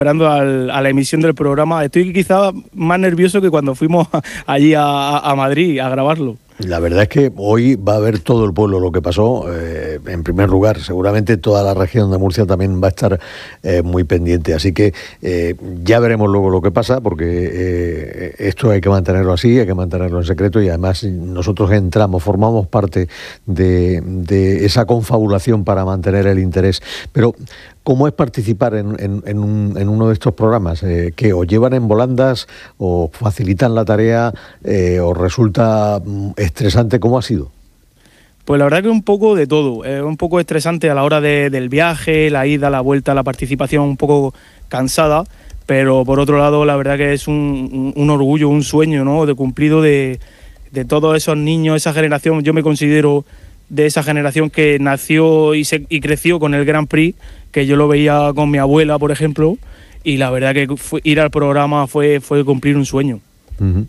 esperando a la emisión del programa. Estoy quizá más nervioso que cuando fuimos allí a Madrid a grabarlo. La verdad es que hoy va a ver todo el pueblo lo que pasó. En primer lugar, seguramente toda la región de Murcia también va a estar muy pendiente. Así que ya veremos luego lo que pasa, porque esto hay que mantenerlo así, hay que mantenerlo en secreto, y además nosotros formamos parte de esa confabulación para mantener el interés. Pero ¿cómo es participar en uno de estos programas? ¿Que os llevan en volandas, o facilitan la tarea, o resulta estresante? ¿Cómo ha sido? Pues la verdad que un poco de todo. Un poco estresante a la hora del viaje, la ida, la vuelta, la participación, un poco cansada, pero por otro lado la verdad que es un orgullo, un sueño, ¿no?, de cumplido de todos esos niños, esa generación. Yo me considero de esa generación que nació y creció con el Grand Prix, que yo lo veía con mi abuela, por ejemplo, y la verdad que ir al programa fue cumplir un sueño. Uh-huh.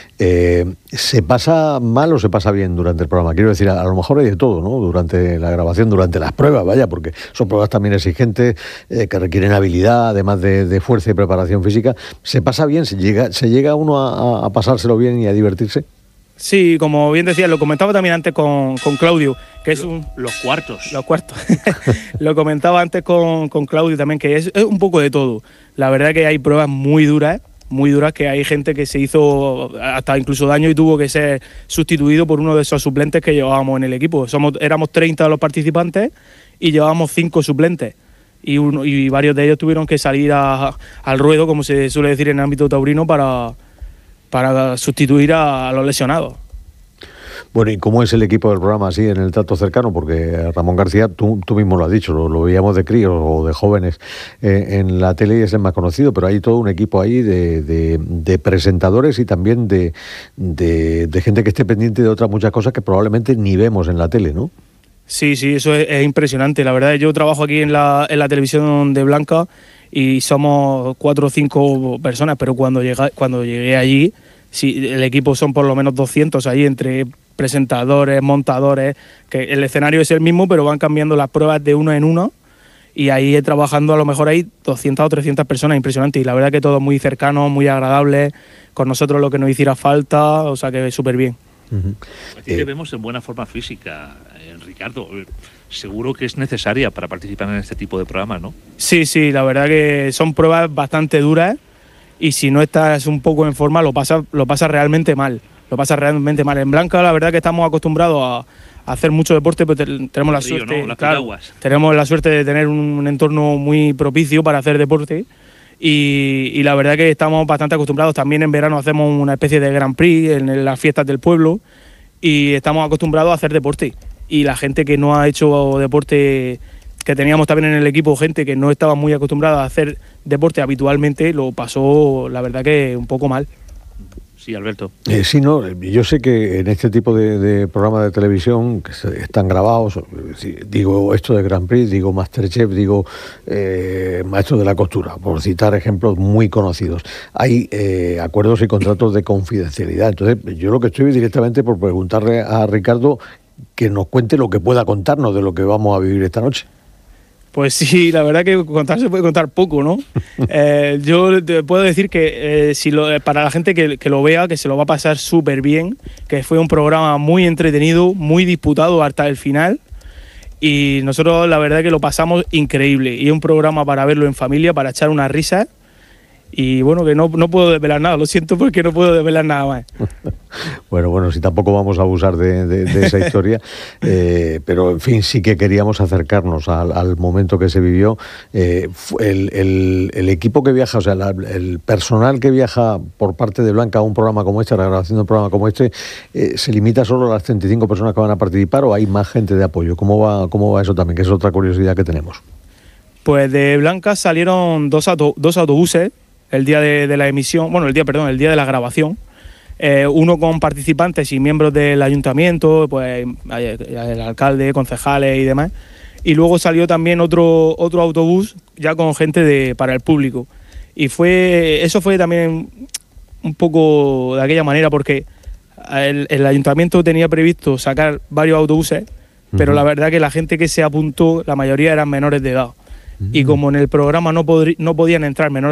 ¿Se pasa mal o se pasa bien durante el programa? Quiero decir, a lo mejor hay de todo, ¿no?, durante la grabación, durante las pruebas, vaya, porque son pruebas también exigentes, que requieren habilidad, además de fuerza y preparación física. ¿Se pasa bien? ¿Se llega uno a pasárselo bien y a divertirse? Sí, como bien decía, lo comentaba también antes con Claudio, que es los cuartos. Lo comentaba antes con Claudio también, que es un poco de todo. La verdad que hay pruebas muy duras, que hay gente que se hizo hasta incluso daño y tuvo que ser sustituido por uno de esos suplentes que llevábamos en el equipo. Éramos 30 los participantes y llevábamos 5 suplentes. Y varios de ellos tuvieron que salir al ruedo, como se suele decir en el ámbito taurino, para sustituir a los lesionados. Bueno, ¿y cómo es el equipo del programa así en el trato cercano? Porque Ramón García, tú mismo lo has dicho, lo veíamos de críos o de jóvenes en la tele y es el más conocido, pero hay todo un equipo ahí de presentadores y también de gente que esté pendiente de otras muchas cosas que probablemente ni vemos en la tele, ¿no? Sí, eso es impresionante. La verdad, yo trabajo aquí en la televisión de Blanca y somos 4 o 5 personas, pero cuando llegué allí, sí, el equipo son por lo menos 200 allí, entre presentadores, montadores, que el escenario es el mismo, pero van cambiando las pruebas de uno en uno, y ahí trabajando a lo mejor hay 200 o 300 personas, impresionante, y la verdad que todo muy cercano, muy agradable, con nosotros lo que nos hiciera falta, o sea que súper bien. Uh-huh. Aquí te vemos en buena forma física, Ricardo. Seguro que es necesaria para participar en este tipo de programas, ¿no? Sí, la verdad que son pruebas bastante duras y si no estás un poco en forma lo pasas realmente mal. En Blanca la verdad que estamos acostumbrados a hacer mucho deporte, pero tenemos la suerte, ¿no? Tenemos la suerte de tener un entorno muy propicio para hacer deporte y la verdad que estamos bastante acostumbrados. También en verano hacemos una especie de Grand Prix en las fiestas del pueblo y estamos acostumbrados a hacer deporte. Y la gente que no ha hecho deporte, que teníamos también en el equipo gente que no estaba muy acostumbrada a hacer deporte habitualmente, lo pasó la verdad que un poco mal. Sí, Alberto. Sí, no, yo sé que en este tipo de programas de televisión que están grabados, digo esto de Grand Prix, digo Masterchef, digo Maestros de la Costura, por citar ejemplos muy conocidos, hay acuerdos y contratos de confidencialidad. Entonces, yo lo que estoy directamente por preguntarle a Ricardo que nos cuente lo que pueda contarnos de lo que vamos a vivir esta noche. Pues sí, la verdad que contar se puede contar poco, ¿no? Yo te puedo decir que para la gente que lo vea, que se lo va a pasar súper bien, que fue un programa muy entretenido, muy disputado hasta el final, y nosotros la verdad que lo pasamos increíble, y es un programa para verlo en familia, para echar una risa. Y bueno, que no puedo desvelar nada, lo siento porque no puedo desvelar nada más. Bueno, si tampoco vamos a abusar de esa historia, pero en fin, sí que queríamos acercarnos al momento que se vivió. El equipo que viaja, o sea, el personal que viaja por parte de Blanca a un programa como este, a la grabación de un programa como este, ¿se limita solo a las 35 personas que van a participar o hay más gente de apoyo? ¿Cómo va eso también? Que es otra curiosidad que tenemos. Pues de Blanca salieron dos autobuses el día de la emisión, el día de la grabación, uno con participantes y miembros del ayuntamiento, pues el alcalde, concejales y demás, y luego salió también otro autobús ya con gente para el público, y eso fue también un poco de aquella manera, porque el ayuntamiento tenía previsto sacar varios autobuses, pero la verdad que la gente que se apuntó, la mayoría eran menores de edad. y como en el programa no podían entrar menores